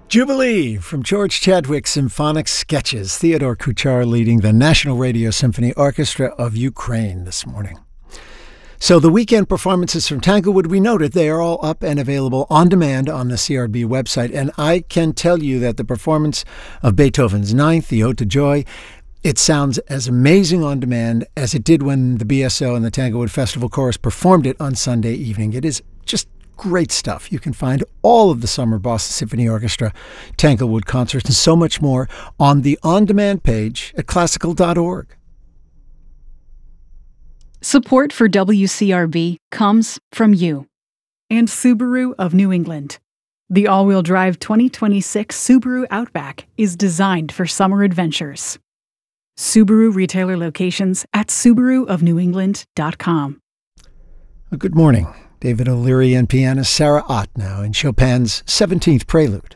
Jubilee from George Chadwick's Symphonic Sketches. Theodore Kuchar leading the National Radio Symphony Orchestra of Ukraine this morning. So the weekend performances from Tanglewood, we noted, they are all up and available on demand on the CRB website. And I can tell you that the performance of Beethoven's Ninth, the Ode to Joy, it sounds as amazing on demand as it did when the BSO and the Tanglewood Festival Chorus performed it on Sunday evening. It is just great stuff. You can find all of the summer Boston Symphony Orchestra Tanglewood concerts and so much more on the on-demand page at classical.org. Support for WCRB comes from you and Subaru of New England. The all-wheel drive 2026 Subaru Outback is designed for summer adventures. Subaru retailer locations at SubaruofNewEngland.com. Good morning. David O'Leary and pianist Sarah Ott now in Chopin's 17th Prelude.